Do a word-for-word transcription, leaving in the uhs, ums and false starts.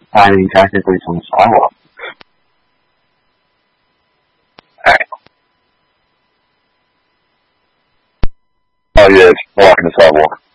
他应该是会从耍我。 Oh yeah, it's walking the sidewalk.